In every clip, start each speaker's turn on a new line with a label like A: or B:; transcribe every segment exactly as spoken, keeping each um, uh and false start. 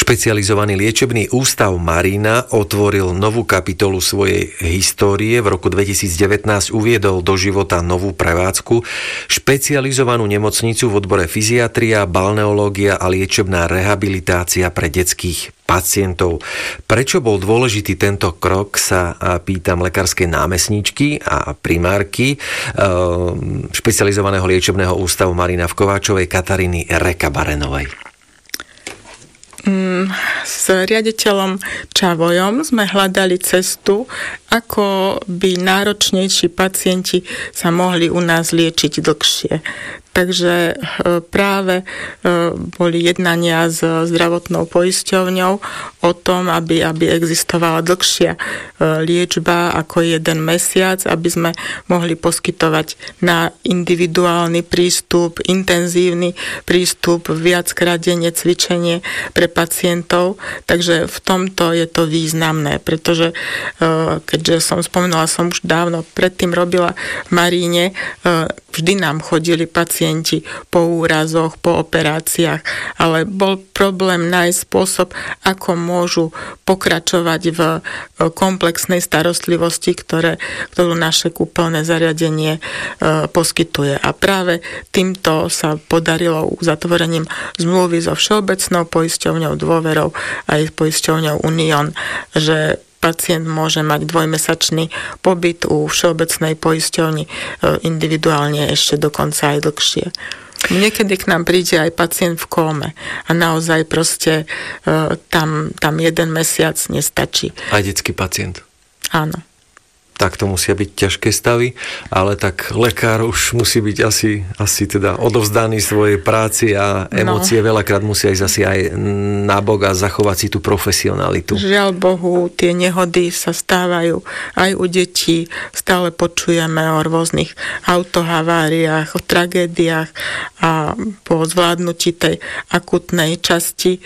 A: Špecializovaný liečebný ústav Marina otvoril novú kapitolu svojej histórie. V roku dvetisícdevätnásť uviedol do života novú prevádzku, špecializovanú nemocnicu v odbore fyziatria, balneológia a liečebná rehabilitácia pre detských pacientov. Prečo bol dôležitý tento krok, sa pýtam lekárskej námestníčky a primárky špecializovaného liečebného ústavu Marina v Kováčovej Kataríny Rekabarenovej.
B: S riaditeľom Čavojom sme hľadali cestu, ako by náročnejší pacienti sa mohli u nás liečiť dlhšie. Takže práve boli jednania s zdravotnou poisťovňou o tom, aby, aby existovala dlhšia liečba ako jeden mesiac, aby sme mohli poskytovať na individuálny prístup, intenzívny prístup, viackrát denne cvičenie pre pacientov. Takže v tomto je to významné, pretože keďže som spomenula, som už dávno predtým robila v Maríne, vždy nám chodili pacienti po úrazoch, po operáciách, ale bol problém nájsť spôsob, ako môžu pokračovať v komplexnej starostlivosti, ktoré, ktorú naše kúpeľné zariadenie e, poskytuje. A práve týmto sa podarilo uzatvorením zmluvy so Všeobecnou poisťovňou Dôverou aj s poisťovňou Unión, že pacient môže mať dvojmesačný pobyt u všeobecnej poisťovni individuálne ešte dokonca aj dlhšie. Niekedy k nám príde aj pacient v kóme a naozaj proste tam, tam jeden mesiac nestačí.
A: Aj detský pacient?
B: Áno.
A: Tak to musia byť ťažké stavy, ale tak lekár už musí byť asi, asi teda odovzdaný svojej práci a emócie no. Veľakrát musia ísť asi aj nabok a zachovať si tú profesionalitu.
B: Žiaľ Bohu, tie nehody sa stávajú aj u detí. Stále počujeme o rôznych autohaváriách, o tragédiách a po zvládnutí tej akutnej časti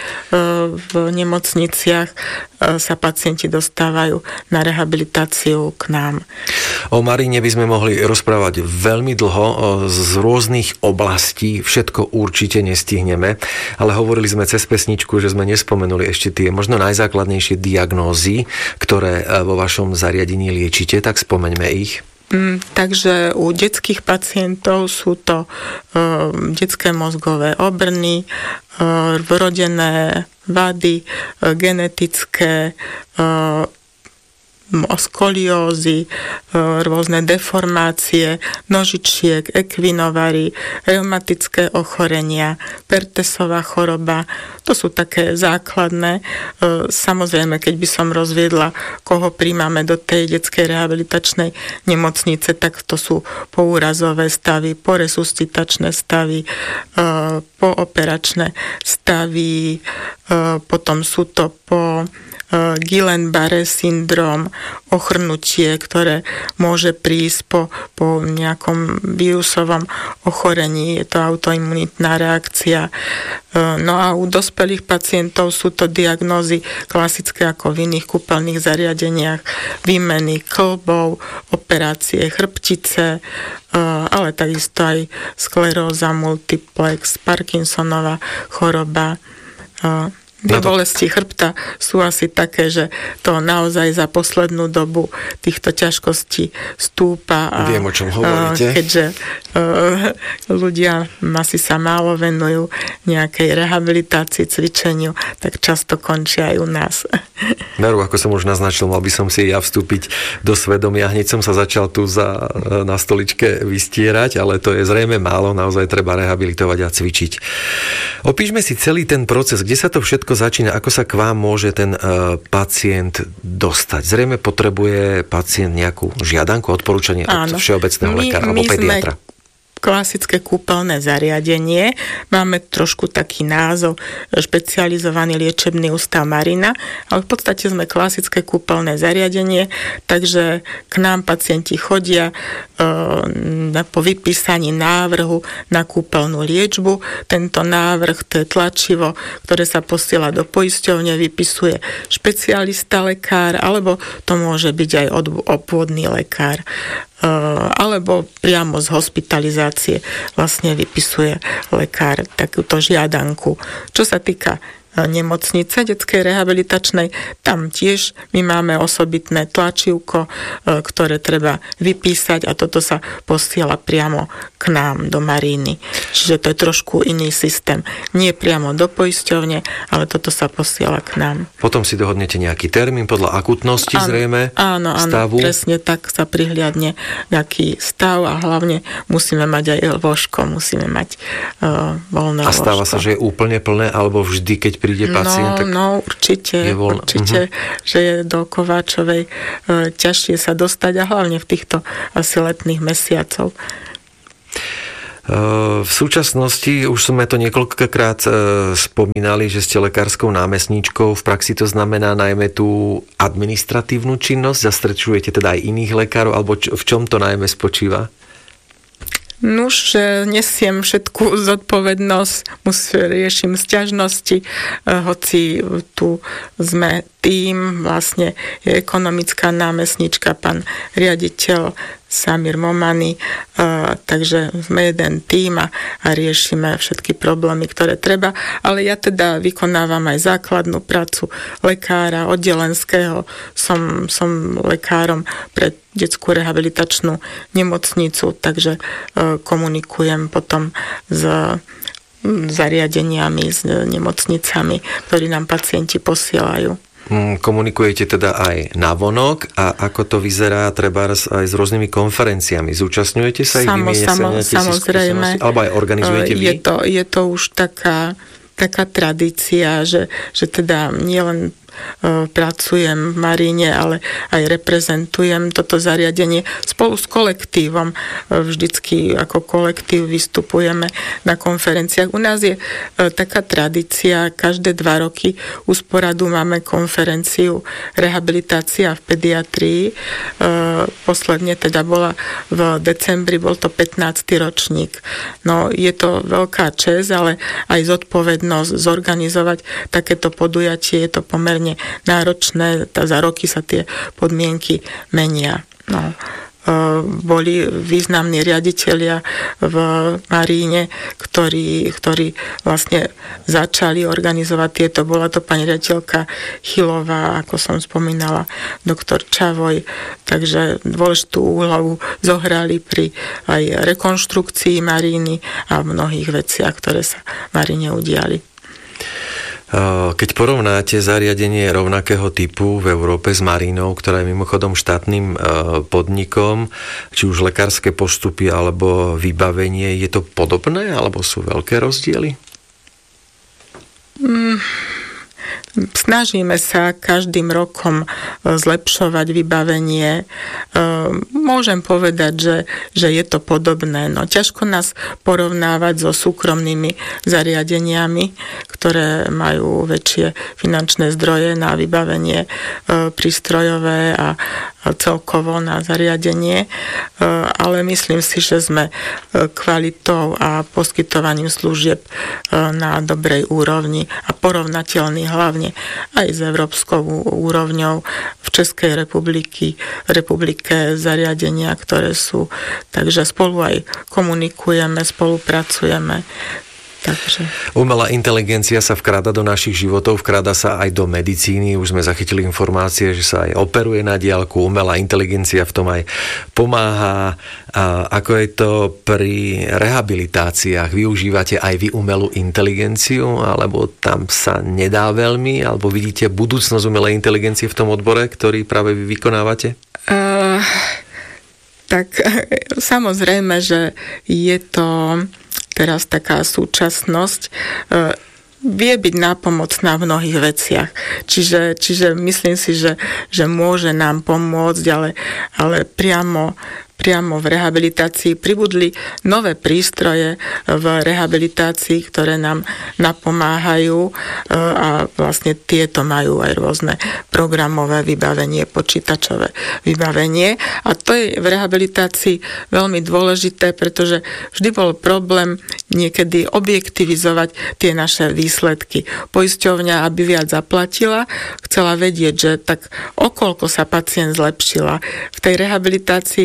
B: v nemocniciach sa pacienti dostávajú na rehabilitáciu k nám.
A: O Maríne by sme mohli rozprávať veľmi dlho z rôznych oblastí, všetko určite nestihneme, ale hovorili sme cez pesničku, že sme nespomenuli ešte tie možno najzákladnejšie diagnózy, ktoré vo vašom zariadení liečite, tak spomeňme ich.
B: Mm, takže u detských pacientov sú to uh, detské mozgové obrny, uh, vrodené vady, uh, genetické uh, skoliózy, rôzne deformácie, nožičiek, ekvinovary, reumatické ochorenia, Pertesová choroba. To sú také základné. Samozrejme, keď by som rozviedla, koho príjmame do tej detskej rehabilitačnej nemocnice, tak to sú poúrazové stavy, poresuscitačné stavy, pooperačné stavy, potom sú to po Guillain-Barré syndrom, ochrnutie, ktoré môže prísť po, po nejakom vírusovom ochorení. Je to autoimunitná reakcia. No a u dospelých pacientov sú to diagnózy klasické ako v iných kúpeľných zariadeniach. Výmeny kĺbov, operácie chrbtice, ale takisto aj skleróza multiplex, Parkinsonova choroba. Tie bolesti chrbta sú asi také, že to naozaj za poslednú dobu týchto ťažkostí stúpa. A,
A: Viem, o čom hovoríte.
B: Keďže uh, ľudia asi sa málo venujú nejakej rehabilitácii, cvičeniu, tak často končia aj u nás.
A: Veru, ako som už naznačil, mal by som si ja vstúpiť do svedomia. Hneď som sa začal tu za, na stoličke vystierať, ale to je zrejme málo, naozaj treba rehabilitovať a cvičiť. Opíšme si celý ten proces, kde sa to všetko začína, ako sa k vám môže ten uh, pacient dostať. Zrejme potrebuje pacient nejakú žiadanku, odporúčanie od všeobecného
B: my,
A: lekára
B: my
A: alebo pediatra.
B: Klasické kúpeľné zariadenie. Máme trošku taký názov špecializovaný liečebný ústav Marina, ale v podstate sme klasické kúpeľné zariadenie, takže k nám pacienti chodia e, po vypísaní návrhu na kúpeľnú liečbu. Tento návrh, to je tlačivo, ktoré sa posiela do poisťovne, vypisuje špecialista lekár, alebo to môže byť aj obvodný lekár. Alebo priamo z hospitalizácie vlastne vypisuje lekár takúto žiadanku. Čo sa týka nemocnice detskej rehabilitačnej. Tam tiež my máme osobitné tlačívko, ktoré treba vypísať a toto sa posiela priamo k nám do Maríny. Čiže to je trošku iný systém. Nie priamo do poisťovne, ale toto sa posiela k nám.
A: Potom si dohodnete nejaký termín podľa akutnosti áno, zrejme
B: áno, áno,
A: stavu?
B: Áno, presne tak sa prihliadne nejaký stav a hlavne musíme mať aj lôžko, musíme mať uh, voľné lôžko. A
A: stáva sa, že je úplne plné, alebo vždy, keď príde pacient,
B: no,
A: tak
B: no, určite,
A: je voľné?
B: určite, uh-huh. že je do Kováčovej uh, ťažšie sa dostať a hlavne v týchto asi letných mesiacov.
A: V súčasnosti, už sme to niekoľkokrát spomínali, že ste lekárskou námestníčkou, v praxi to znamená najmä tú administratívnu činnosť, zastrečujete teda aj iných lekárov, alebo v čom to najmä spočíva?
B: Nuž, že nesiem všetku zodpovednosť, musím, riešim sťažnosti, hoci tu sme tým, vlastne je ekonomická námestnička, pán riaditeľ Samir Momany, uh, takže sme jeden tím a, a riešime všetky problémy, ktoré treba, ale ja teda vykonávam aj základnú prácu lekára, oddelenského, som, som lekárom pre detskú rehabilitačnú nemocnicu, takže uh, komunikujem potom s zariadeniami, s nemocnicami, ktorí nám pacienti posielajú.
A: Komunikujete teda aj navonok a ako to vyzerá treba aj s rôznymi konferenciami. Zúčastňujete sa ich, vymieňate sa nejaké
B: samozrejme,
A: alebo aj organizujete vy?
B: Je to, je to už taká, taká tradícia, že, že teda nielen pracujem v Maríne, ale aj reprezentujem toto zariadenie spolu s kolektívom. Vždycky ako kolektív vystupujeme na konferenciách. U nás je taká tradícia, každé dva roky u Sporadu máme konferenciu rehabilitácia v pediatrii. Posledne teda bola v decembri, bol to pätnásty ročník. No je to veľká česť, ale aj zodpovednosť zorganizovať takéto podujatie, je to pomerne náročné, tá, za roky sa tie podmienky menia. No, e, boli významní riaditelia v Maríne, ktorí, ktorí vlastne začali organizovať tieto. Bola to pani riaditeľka Chilová, ako som spomínala, doktor Čavoj, takže dôležitú úlohu zohrali pri aj rekonštrukcii Maríny a v mnohých veciach, ktoré sa v Maríne udiali.
A: Keď porovnáte zariadenie rovnakého typu v Európe s Marínou, ktorá je mimochodom štátnym podnikom, či už lekárske postupy alebo vybavenie, je to podobné alebo sú veľké rozdiely?
B: Mm. Snažíme sa každým rokom zlepšovať vybavenie. Môžem povedať, že, že je to podobné. No, ťažko nás porovnávať so súkromnými zariadeniami, ktoré majú väčšie finančné zdroje na vybavenie prístrojové a celkovo na zariadenie, ale myslím si, že sme kvalitou a poskytovaním služieb na dobrej úrovni a porovnateľný hlavne aj s európskou úrovňou v Českej republiky, republike zariadenia, ktoré sú. Takže spolu aj komunikujeme, spolupracujeme. Takže.
A: Umelá inteligencia sa vkráda do našich životov, vkráda sa aj do medicíny. Už sme zachytili informácie, že sa aj operuje na diaľku. Umelá inteligencia v tom aj pomáha. A ako je to pri rehabilitáciách? Využívate aj vy umelú inteligenciu? Alebo tam sa nedá veľmi? Alebo vidíte budúcnosť umelej inteligencie v tom odbore, ktorý práve vy vykonávate?
B: Uh, tak samozrejme, že je to teraz taká súčasnosť, vie byť nápomocná v mnohých veciach. Čiže, čiže myslím si, že, že môže nám pomôcť, ale, ale priamo priamo v rehabilitácii pribudli nové prístroje v rehabilitácii, ktoré nám napomáhajú a vlastne tieto majú aj rôzne programové vybavenie, počítačové vybavenie a to je v rehabilitácii veľmi dôležité, pretože vždy bol problém niekedy objektivizovať tie naše výsledky. Poisťovňa, aby viac zaplatila, chcela vedieť, že tak okoľko sa pacient zlepšila. V tej rehabilitácii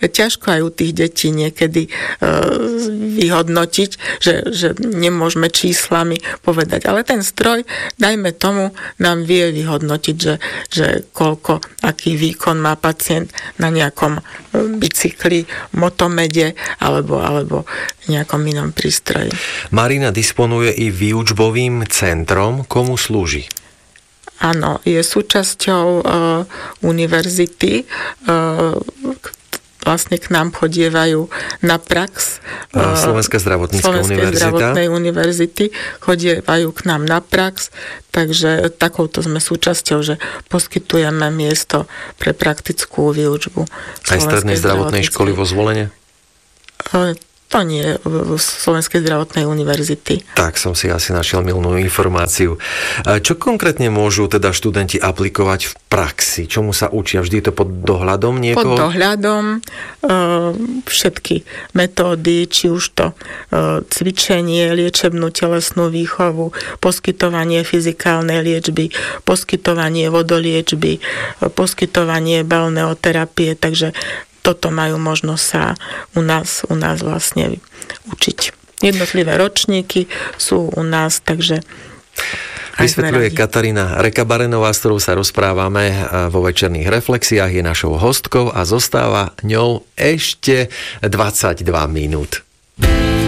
B: ťažko aj u tých detí niekedy vyhodnotiť, že, že nemôžeme číslami povedať. Ale ten stroj, dajme tomu, nám vie vyhodnotiť, že, že koľko, aký výkon má pacient na nejakom bicykli, motomede alebo, alebo nejakom inom prístroji.
A: Marina disponuje i výučbovým centrom. Komu slúži?
B: Áno, je súčasťou uh, univerzity, uh, vlastne k nám chodievajú na prax.
A: Slovenská zdravotnícka
B: Slovenskej
A: univerzita.
B: zdravotnej univerzity chodievajú k nám na prax, takže takouto sme súčasťou, že poskytujeme miesto pre praktickú výučbu.
A: Aj strednej zdravotnej školy vo Zvolene?
B: To nie, v Slovenskej zdravotnej univerzity.
A: Tak som si asi našiel milnú informáciu. Čo konkrétne môžu teda študenti aplikovať v praxi? Čomu sa učia? Vždy je to pod dohľadom niekoho?
B: Pod dohľadom všetky metódy, či už to cvičenie, liečebnú telesnú výchovu, poskytovanie fyzikálnej liečby, poskytovanie vodoliečby, poskytovanie balneoterapie, takže toto majú možnosť sa u nás, u nás vlastne učiť. Jednotlivé ročníky sú u nás, takže
A: vysvetľuje Katarína Rekabarenová, s ktorou sa rozprávame vo večerných reflexiách, je našou hostkou a zostáva ňou ešte dvadsaťdva minút.